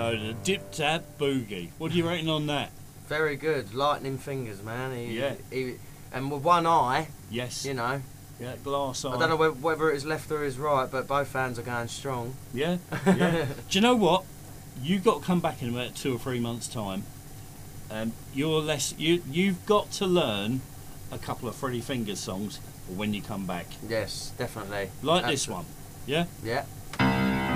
The Dip Tap Boogie. What do you reckon on that? Very good. Lightning fingers, man. Yeah. And with one eye, Yes. you know. Yeah, glass eye. I don't know whether it's left or it's right, but both hands are going strong. Yeah, yeah. Do you know what? You've got to come back in about 2 or 3 months' time. You've got to learn a couple of Freddie Fingers songs when you come back. Yes, definitely. Like this one. Yeah? Yeah.